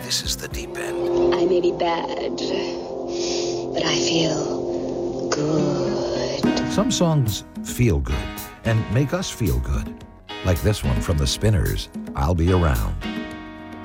this is the deep end. I may be bad, but I feel good. Some songs feel good and make us feel good. Like this one from the Spinners, I'll Be Around.